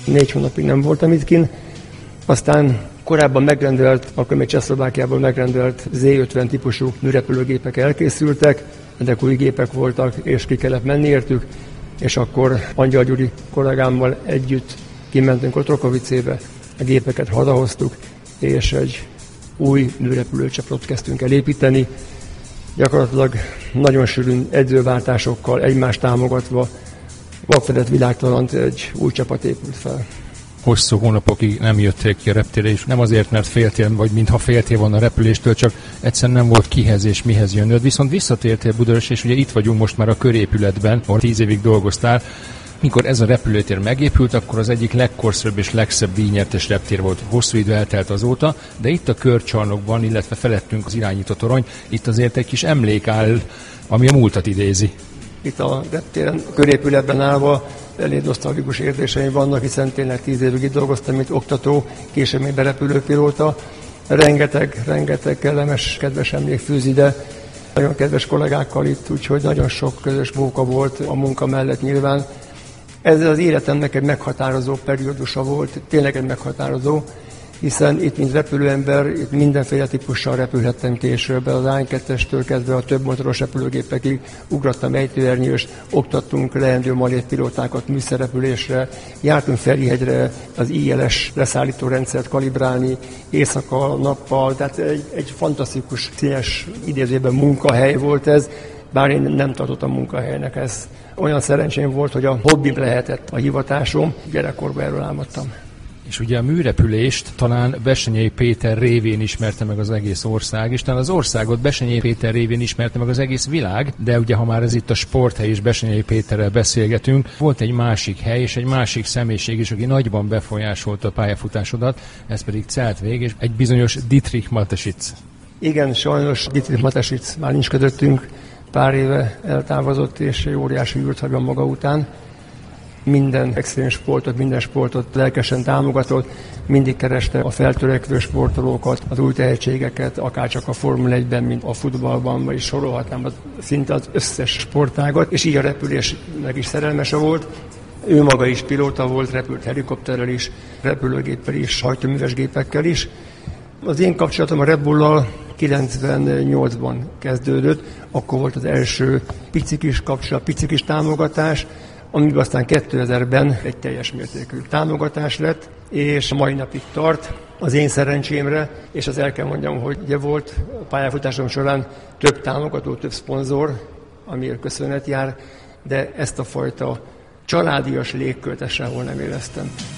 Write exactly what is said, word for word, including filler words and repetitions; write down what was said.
négy hónapig nem voltam itt kint. Aztán korábban megrendelt, akkor még Csehszlovákiából megrendelt zé ötven típusú műrepülőgépek elkészültek, de új gépek voltak, és ki kellett menni értük, és akkor Angyal Gyuri kollégámmal együtt kimentünk Otrokovicébe, a gépeket hazahoztuk, és egy új műrepülőcsapatot kezdtünk el építeni. Gyakorlatilag nagyon sűrűn edzőváltásokkal, egymást támogatva, vakfedett világtalant egy új csapat épült fel. Hosszú hónapokig nem jöttél ki a reptérre, és nem azért, mert féltél, vagy mintha féltél volna a repüléstől, csak egyszerűen nem volt kihez és mihez jönnöd. Viszont visszatértél Budaörsre, és ugye itt vagyunk most már a körépületben, ahol tíz évig dolgoztál. Mikor ez a repülőtér megépült, akkor az egyik legkorszerűbb és legszebb díjnyertes reptér volt. Hosszú idő eltelt azóta, de itt a körcsarnokban, illetve felettünk az irányító torony, itt azért egy kis emlék áll, ami a múltat idézi. Itt a reptéren, a körépületben állva elég nosztalgikus érzéseim vannak, hiszen tényleg tíz évig itt dolgoztam, mint oktató, később még berepülőpilóta. Rengeteg, rengeteg kellemes, kedves emlék fűz ide. Nagyon kedves kollégákkal itt, úgyhogy nagyon sok közös móka volt a munka mellett nyilván. Ez az életemnek egy meghatározó periódusa volt, tényleg egy meghatározó, hiszen itt, mint repülőember, itt mindenféle típussal repülhettem később, az á kettestől kezdve a több motoros repülőgépekig ugrattam ejtőernyőst, oktattunk leendő malét pilótákat műszerrepülésre, jártunk Ferihegyre az i el es leszállító rendszert kalibrálni, éjszaka, nappal, tehát egy, egy fantasztikus, színes idézőben munkahely volt ez, bár én nem tartottam munkahelynek ezt. Olyan szerencsém volt, hogy a hobbim lehetett a hivatásom, gyerekkorban erről álmodtam. És ugye a műrepülést talán Bessenyei Péter révén ismerte meg az egész ország, és talán az országot Bessenyei Péter révén ismerte meg az egész világ, de ugye ha már ez itt a sporthely és Bessenyei Péterrel beszélgetünk, volt egy másik hely és egy másik személyiség is, aki nagyban befolyásolta a pályafutásodat, ez pedig Zeltwég és egy bizonyos Dietrich Mateschitz. Igen, sajnos Dietrich Mateschitz már nincs közöttünk, pár éve eltávozott, és óriási űrt hagyva maga után. Minden extrém sportot, minden sportot lelkesen támogatott, mindig kereste a feltörekvő sportolókat, az új tehetségeket, akár csak a Formula egyben, mint a futballban, vagy sorolhatnám az, szinte az összes sportágat, és így a repülésnek is szerelmese volt. Ő maga is pilóta volt, repült helikopterrel is, repülőgéppel is, hajtóműves gépekkel is. Az én kapcsolatom a Red Bull-lal kilencvennyolcban kezdődött, akkor volt az első picikis kapcsolat, picikis támogatás, amiben aztán kétezerben egy teljes mértékű támogatás lett, és mai napig tart az én szerencsémre, és az el kell mondjam, hogy ugye volt a pályafutásom során több támogató, több szponzor, amiért köszönet jár, de ezt a fajta családias légkört sehol nem éreztem.